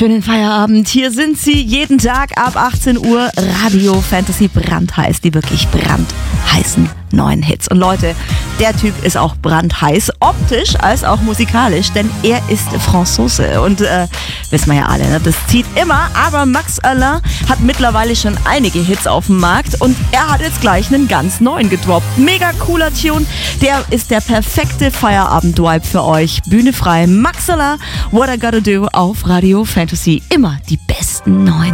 Feierabend. Hier sind sie jeden Tag ab 18 Uhr. Radio Fantasy brandheiß, die wirklich brandheißen neuen Hits. Und Leute, der Typ ist auch brandheiß, optisch als auch musikalisch, denn er ist Franzose. Und wissen wir ja alle, ne? Das zieht immer. Aber Max Alain hat mittlerweile schon einige Hits auf dem Markt und er hat jetzt gleich einen ganz neuen gedroppt. Mega cooler Tune. Der ist der perfekte Feierabend-Vibe für euch. Bühne frei. Max Alain, What I Gotta Do auf Radio Fantasy. Immer die besten neuen